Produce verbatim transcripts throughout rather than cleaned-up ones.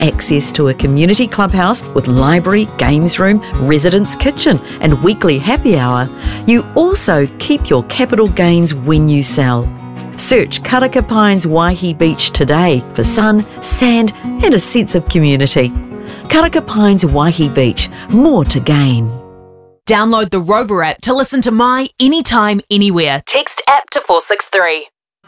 access to a community clubhouse with library, games room, residence kitchen and weekly happy hour, you also keep your capital gains when you sell. Search Karaka Pines Waihi Beach today for sun, sand and a sense of community. Karaka Pines Waihi Beach, more to gain. Download the Rover app to listen to My Anytime, Anywhere. Text app to four six three.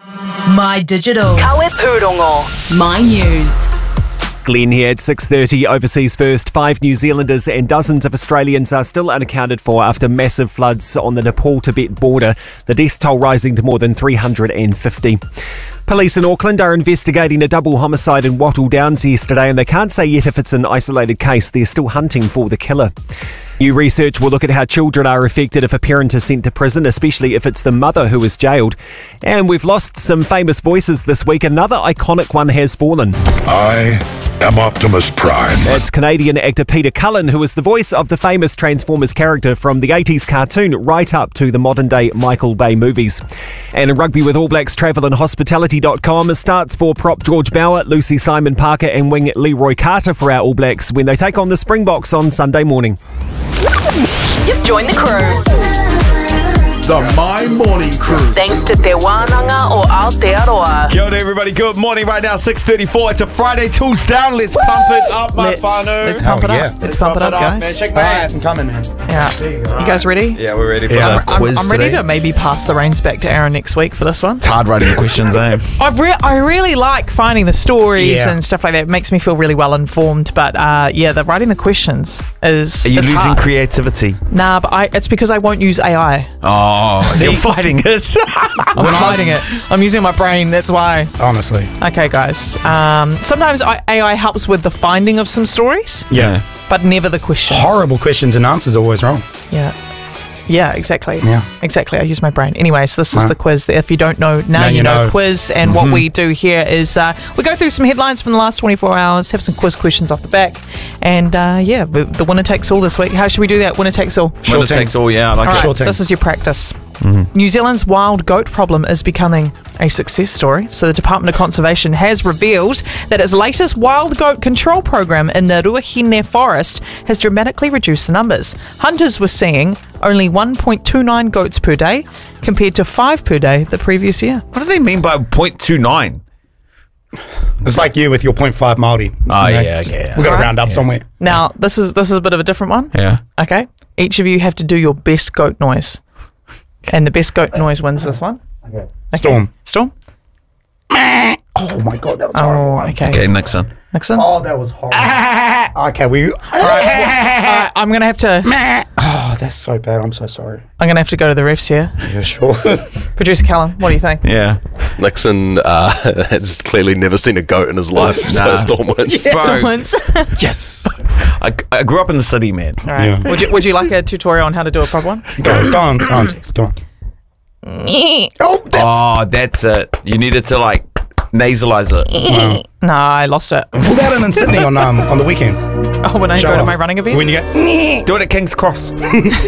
My Digital. Kawe Pūrongo. My News. Glenn here at six thirty. Overseas first. Five New Zealanders and dozens of Australians are still unaccounted for after massive floods on the Nepal-Tibet border. The death toll rising to more than three hundred fifty. Police in Auckland are investigating a double homicide in Wattle Downs yesterday, and they can't say yet if it's an isolated case. They're still hunting for the killer. New research will look at how children are affected if a parent is sent to prison, especially if it's the mother who is jailed. And we've lost some famous voices this week. Another iconic one has fallen. I am Optimus Prime. It's Canadian actor Peter Cullen, who is the voice of the famous Transformers character from the eighties cartoon right up to the modern-day Michael Bay movies. And in rugby with All Blacks, travel and hospitality dot com starts for prop George Bauer, Lucy Simon Parker and wing Leroy Carter for our All Blacks when they take on the Springboks on Sunday morning. You've joined the crew. The My Morning Crew. Thanks to Te Wānanga o Aotearoa. Kia ora everybody, good morning. Right now, six thirty-four. It's a Friday, tools down. Let's pump it up, my Let's, whānau. let's pump it Oh, up. yeah. Let's, Let's pump, it up, guys. man. Shake my All right, hand. I'm coming, man. Yeah. There you go. You guys ready? Yeah, we're ready for Yeah. the I'm, quiz I'm ready today. to maybe pass the reins back to Aaron next week for this one. It's hard writing the questions, eh? I've re- I really like finding the stories Yeah. and stuff like that. It makes me feel really well informed. But uh, yeah, the writing the questions is Are you is losing hard. creativity? Nah, but I, it's because I won't use A I. Oh, you're fighting it. I'm fighting it. I'm using my brain. That's why. Honestly. Okay, guys. Um, sometimes I, A I helps with the finding of some stories, Yeah. but never the questions. Horrible questions and answers always wrong. Yeah. Yeah, exactly. Yeah. Exactly. I use my brain. Anyway, so this is Wow. the quiz. If you don't know, now, Now you you know, know. quiz. And what we do here is uh, we go through some headlines from the last twenty-four hours, have some quiz questions off the back. And uh, yeah, the, the winner takes all this week. How should we do that? Winner takes all. Sure Winner thing. takes all, yeah, I like All it. right, Sure thing. this is your practice. New Zealand's wild goat problem is becoming a success story. So the Department of Conservation has revealed that its latest wild goat control program in the Ruahine forest has dramatically reduced the numbers. Hunters were seeing only one point two nine goats per day compared to five per day the previous year. What do they mean by point two nine? It's like you with your point five Māori. Oh, You know, yeah, just- okay, yeah. We've got to Right. round up somewhere. Now, this is this is a bit of a different one. Yeah. Okay. Each of you have to do your best goat noise. And the best goat noise wins this one. Okay. Storm. Storm? Oh my God, that was horrible. Oh, okay. Okay, Nixon. Nixon? Oh, that was horrible. Okay, we. All right, I'm gonna have to. Oh, that's so bad. I'm so sorry. I'm gonna have to go to the refs here. Yeah, sure. Producer Callum, what do you think? Yeah. Nixon uh, has clearly never seen a goat in his life, Nah. so Storm wins. Bro, Someone's. Yes. I, I grew up in the city, man. All right. Yeah. Would you Would you like a tutorial on how to do a proper one? Go, go on, go on, Tex, go on. Oh, that's. Oh, that's it. You needed to, like, nasalize it. Wow. No, I lost it. Pull that in in Sydney on um on the weekend. Oh, when I Show go to off. my running event? When you get. Do it at King's Cross.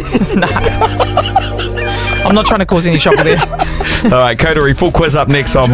I'm not trying to cause any trouble there. All right, Coterie, full quiz up next on